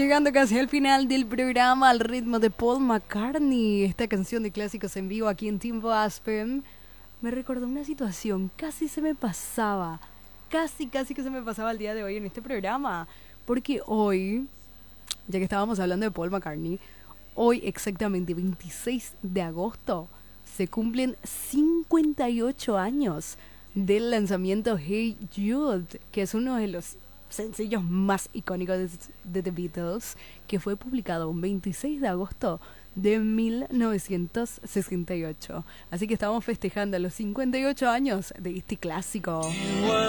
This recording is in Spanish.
llegando casi al final del programa al ritmo de Paul McCartney. Esta canción de clásicos en vivo aquí en Tiempo Aspen me recordó una situación. Casi se me pasaba. Casi que se me pasaba el día de hoy en este programa. Porque hoy, ya que estábamos hablando de Paul McCartney, hoy exactamente 26 de agosto se cumplen 58 años del lanzamiento Hey Jude, que es uno de los sencillos más icónicos de The Beatles, que fue publicado un 26 de agosto de 1968. Así que estamos festejando los 58 años de este clásico.